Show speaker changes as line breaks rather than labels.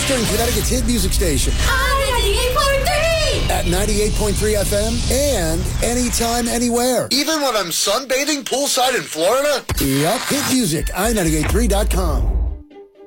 Eastern Connecticut's hit music station.
I-98.3!
At 98.3 FM and anytime, anywhere.
Even when I'm sunbathing poolside in Florida?
Yep, hit music, I983.com.